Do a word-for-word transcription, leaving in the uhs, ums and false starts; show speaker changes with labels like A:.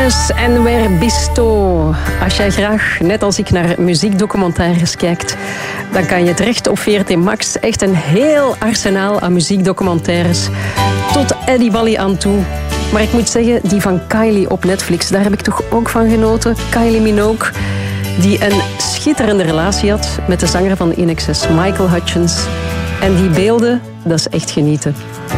A: Jones en Where Bisto. Als jij graag, net als ik, naar muziekdocumentaires kijkt, dan kan je terecht op V R T Max. Echt een heel arsenaal aan muziekdocumentaires. Tot Eddie Wally aan toe. Maar ik moet zeggen, die van Kylie op Netflix, daar heb ik toch ook van genoten. Kylie Minogue, die een schitterende relatie had met de zanger van I N X S, Michael Hutchence. En die beelden, dat is echt genieten.